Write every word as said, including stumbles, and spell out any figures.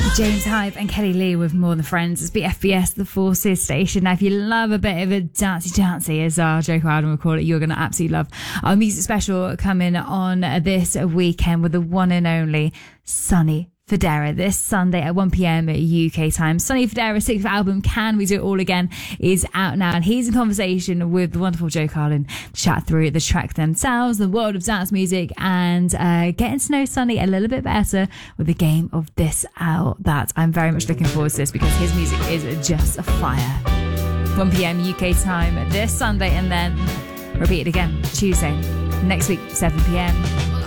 James Hype and Kelly Lee with More Than Friends. It's B F B S, the Forces station. Now, if you love a bit of a dancey dancey, as our Joe Crowden would call it, you're going to absolutely love our music special coming on this weekend with the one and only Sonny Fodera this Sunday at one p.m. U K time. Sonny Fodera's sixth album, Can We Do It All Again, is out now, and he's in conversation with the wonderful Joe Carlin to chat through the track themselves, the world of dance music, and uh, getting to know Sonny a little bit better with the game of This Out That. I'm very much looking forward to this because his music is just a fire. one p.m. U K time this Sunday, and then repeat it again Tuesday next week, seven p.m.